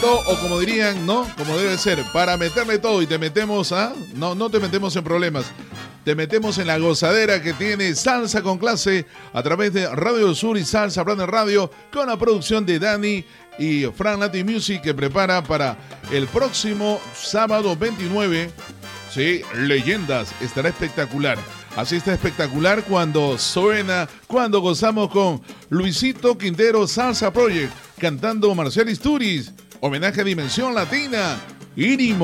O como dirían, ¿no? Como debe ser, para meterle todo y te metemos a... No te metemos en problemas. Te metemos en la gozadera que tiene Salsa con Clase a través de Radio del Sur y Salsa Brand Radio con la producción de Dani y Fran Latin Music que prepara para el próximo sábado 29. Sí, Leyendas. Estará espectacular. Así está espectacular cuando suena, cuando gozamos con Luisito Quintero Salsa Project cantando Marcial Isturiz. Homenaje a Dimensión Latina. Irimo.